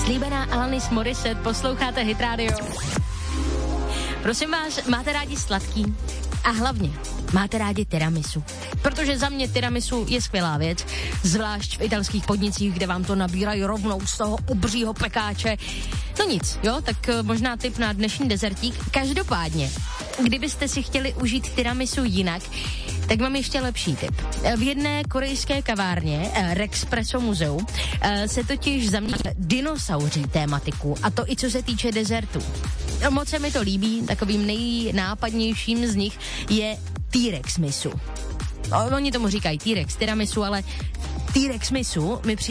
Slíbená Alanis Morissette, posloucháte Hit Radio. Prosím vás, máte rádi sladký? A hlavně, máte rádi tiramisu? Protože za mě tiramisu je skvělá věc, zvlášť v italských podnicích, kde vám to nabírají rovnou z toho obřího pekáče. No nic, jo, tak možná tip na dnešní dezertík. Každopádně, kdybyste si chtěli užít tiramisu jinak, tak mám ještě lepší tip. V jedné korejské kavárně, Rexpresso Muzeum, se totiž zaměří dinosauří tématiku, a to i co se týče dezertů. Moc se mi to líbí, takovým nejnápadnějším z nich je T-Rex misu. Oni tomu říkají T-Rex tiramisu, ale T-Rex misu mi přijde